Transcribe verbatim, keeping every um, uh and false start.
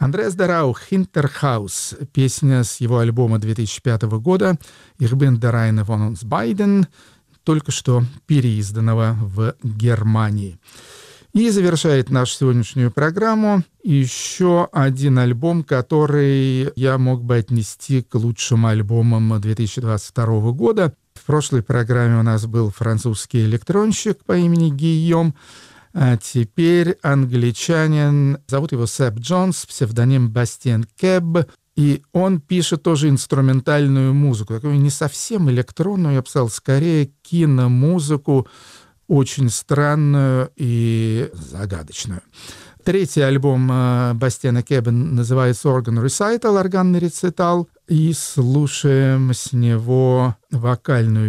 Андреас Дарау «Hinterhaus», песня с его альбома две тысячи пятого года «Ich bin der eine von uns beiden», только что переизданного в Германии. И завершает нашу сегодняшнюю программу еще один альбом, который я мог бы отнести к лучшим альбомам две тысячи двадцать второго года. В прошлой программе у нас был французский электронщик по имени Гийом, а теперь англичанин, зовут его Сэп Джонс, псевдоним Бастиен Кэбб, и он пишет тоже инструментальную музыку, такую не совсем электронную, я бы сказал, скорее киномузыку, очень странную и загадочную. Третий альбом Бастиена Кэбба называется «Organ Recital», органный рецитал, и слушаем с него вокальную